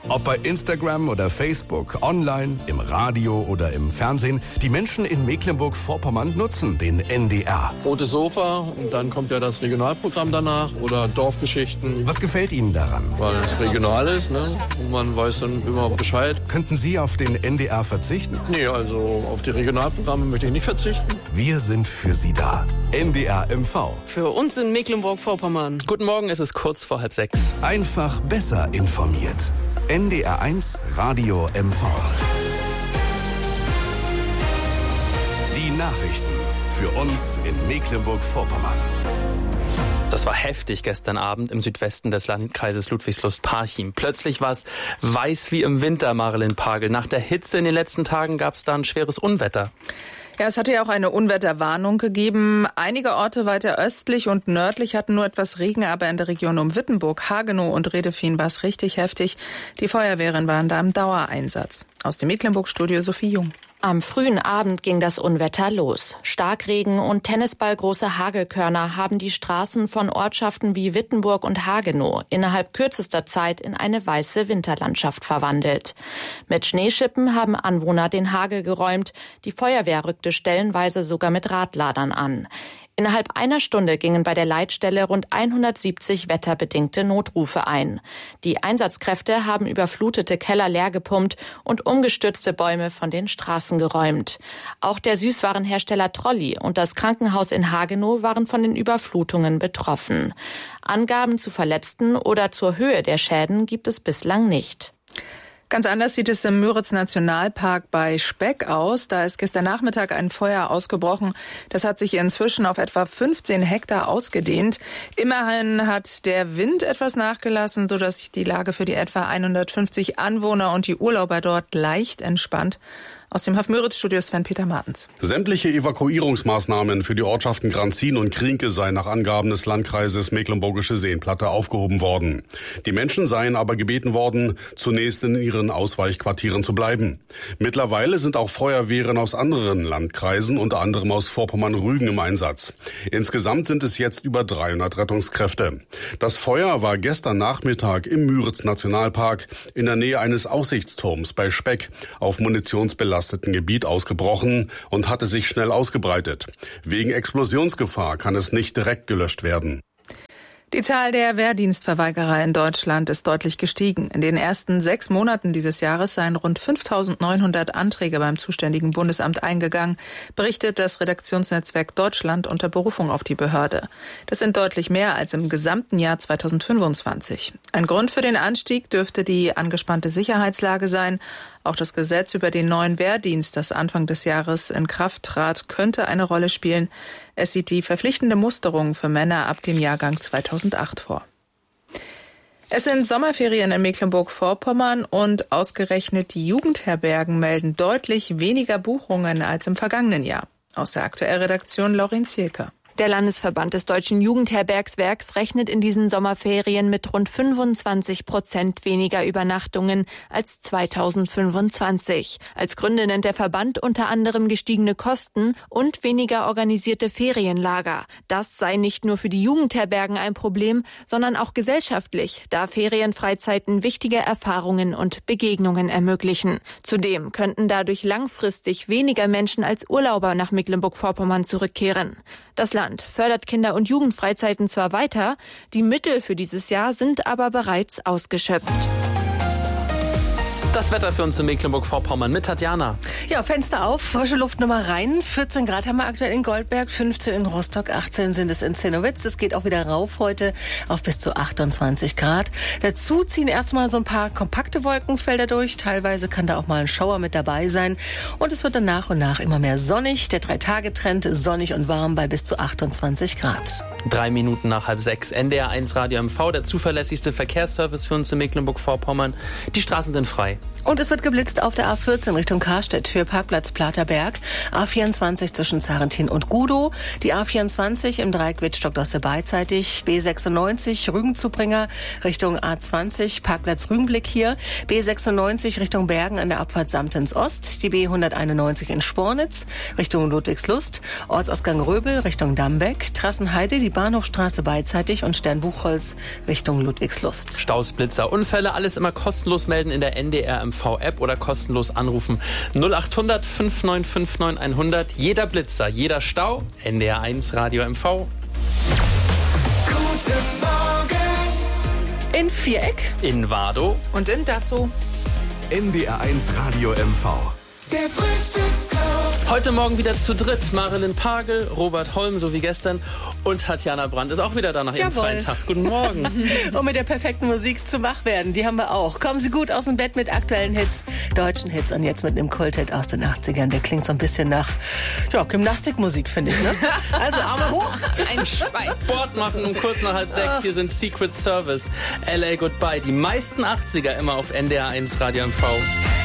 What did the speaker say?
Ob bei Instagram oder Facebook, online, im Radio oder im Fernsehen, die Menschen in Mecklenburg-Vorpommern nutzen den NDR. Rotes Sofa und dann kommt ja das Regionalprogramm danach oder Dorfgeschichten. Was gefällt Ihnen daran? Weil es regional ist, ne? Und man weiß dann immer Bescheid. Könnten Sie auf den NDR verzichten? Nee, also auf die Regionalprogramme möchte ich nicht verzichten. Wir sind für Sie da. NDR MV. Für uns in Mecklenburg-Vorpommern. Guten Morgen, es ist kurz vor 5:30. Einfach besser informiert. NDR 1 Radio MV. Die Nachrichten für uns in Mecklenburg-Vorpommern. Das war heftig gestern Abend im Südwesten des Landkreises Ludwigslust-Parchim. Plötzlich war es weiß wie im Winter, Marilyn Pagel. Nach der Hitze in den letzten Tagen gab es da ein schweres Unwetter. Ja, es hatte ja auch eine Unwetterwarnung gegeben. Einige Orte weiter östlich und nördlich hatten nur etwas Regen, aber in der Region um Wittenburg, Hagenow und Redefien war es richtig heftig. Die Feuerwehren waren da im Dauereinsatz. Aus dem Mecklenburg-Studio Sophie Jung. Am frühen Abend ging das Unwetter los. Starkregen und tennisballgroße Hagelkörner haben die Straßen von Ortschaften wie Wittenburg und Hagenow innerhalb kürzester Zeit in eine weiße Winterlandschaft verwandelt. Mit Schneeschippen haben Anwohner den Hagel geräumt. Die Feuerwehr rückte stellenweise sogar mit Radladern an. Innerhalb einer Stunde gingen bei der Leitstelle rund 170 wetterbedingte Notrufe ein. Die Einsatzkräfte haben überflutete Keller leergepumpt und umgestürzte Bäume von den Straßen geräumt. Auch der Süßwarenhersteller Trolli und das Krankenhaus in Hagenow waren von den Überflutungen betroffen. Angaben zu Verletzten oder zur Höhe der Schäden gibt es bislang nicht. Ganz anders sieht es im Müritz-Nationalpark bei Speck aus. Da ist gestern Nachmittag ein Feuer ausgebrochen. Das hat sich inzwischen auf etwa 15 Hektar ausgedehnt. Immerhin hat der Wind etwas nachgelassen, sodass sich die Lage für die etwa 150 Anwohner und die Urlauber dort leicht entspannt. Aus dem Müritz-Studio Sven-Peter Martens. Sämtliche Evakuierungsmaßnahmen für die Ortschaften Granzin und Krienke seien nach Angaben des Landkreises Mecklenburgische Seenplatte aufgehoben worden. Die Menschen seien aber gebeten worden, zunächst in ihren Ausweichquartieren zu bleiben. Mittlerweile sind auch Feuerwehren aus anderen Landkreisen, unter anderem aus Vorpommern-Rügen, im Einsatz. Insgesamt sind es jetzt über 300 Rettungskräfte. Das Feuer war gestern Nachmittag im Müritz-Nationalpark in der Nähe eines Aussichtsturms bei Speck auf munitionsbelasteten Gebiet ausgebrochen und hatte sich schnell ausgebreitet. Wegen Explosionsgefahr kann es nicht direkt gelöscht werden. Die Zahl der Wehrdienstverweigerer in Deutschland ist deutlich gestiegen. In den ersten 6 Monaten dieses Jahres seien rund 5.900 Anträge beim zuständigen Bundesamt eingegangen, berichtet das Redaktionsnetzwerk Deutschland unter Berufung auf die Behörde. Das sind deutlich mehr als im gesamten Jahr 2025. Ein Grund für den Anstieg dürfte die angespannte Sicherheitslage sein. Auch das Gesetz über den neuen Wehrdienst, das Anfang des Jahres in Kraft trat, könnte eine Rolle spielen. Es sieht die verpflichtende Musterung für Männer ab dem Jahrgang 2008 vor. Es sind Sommerferien in Mecklenburg-Vorpommern und ausgerechnet die Jugendherbergen melden deutlich weniger Buchungen als im vergangenen Jahr. Aus der Aktuellredaktion Laurin Zielke. Der Landesverband des Deutschen Jugendherbergswerks rechnet in diesen Sommerferien mit rund 25% weniger Übernachtungen als 2025. Als Gründe nennt der Verband unter anderem gestiegene Kosten und weniger organisierte Ferienlager. Das sei nicht nur für die Jugendherbergen ein Problem, sondern auch gesellschaftlich, da Ferienfreizeiten wichtige Erfahrungen und Begegnungen ermöglichen. Zudem könnten dadurch langfristig weniger Menschen als Urlauber nach Mecklenburg-Vorpommern zurückkehren. Das Land fördert Kinder- und Jugendfreizeiten zwar weiter, die Mittel für dieses Jahr sind aber bereits ausgeschöpft. Das Wetter für uns in Mecklenburg-Vorpommern mit Tatjana. Ja, Fenster auf, frische Luft nochmal rein. 14 Grad haben wir aktuell in Goldberg, 15 in Rostock, 18 sind es in Zennowitz. Es geht auch wieder rauf heute auf bis zu 28 Grad. Dazu ziehen erstmal so ein paar kompakte Wolkenfelder durch. Teilweise kann da auch mal ein Schauer mit dabei sein. Und es wird dann nach und nach immer mehr sonnig. Der 3-Tage-Trend sonnig und warm bei bis zu 28 Grad. 3 Minuten nach 5:30. NDR 1 Radio MV, der zuverlässigste Verkehrsservice für uns in Mecklenburg-Vorpommern. Die Straßen sind frei. Und es wird geblitzt auf der A14 Richtung Karstedt für Parkplatz Platerberg, A24 zwischen Zarentin und Gudow, die A24 im Dreieck Wittstock-Dosse beidseitig, B96 Rügen-Zubringer Richtung A20, Parkplatz Rügenblick hier, B96 Richtung Bergen an der Abfahrt Samtens Ost, die B191 in Spornitz Richtung Ludwigslust, Ortsausgang Röbel Richtung Dambeck, Trassenheide, die Bahnhofstraße beidseitig und Sternbuchholz Richtung Ludwigslust. Staus, Blitzer, Unfälle, alles immer kostenlos melden in der NDR MV-App oder kostenlos anrufen 0800 5959 100. Jeder Blitzer, jeder Stau, NDR 1 Radio MV. Guten Morgen. In Viereck, In Wardow Und in Dassow. NDR 1 Radio MV. Der Frühstücksclub. Heute Morgen wieder zu dritt. Marilyn Pagel, Robert Holm, so wie gestern. Und Tatjana Brandt ist auch wieder da nach ihrem Jawohl. freien Tag. Guten Morgen. um mit der perfekten Musik zu wach werden. Die haben wir auch. Kommen Sie gut aus dem Bett mit aktuellen Hits, deutschen Hits und jetzt mit einem Kulthit aus den 80ern. Der klingt so ein bisschen nach Gymnastikmusik, finde ich. Ne? Also Arme hoch. 1, 2. Sport machen um kurz nach 5:30. Hier sind Secret Service, LA Goodbye. Die meisten 80er immer auf NDR 1 Radio MV.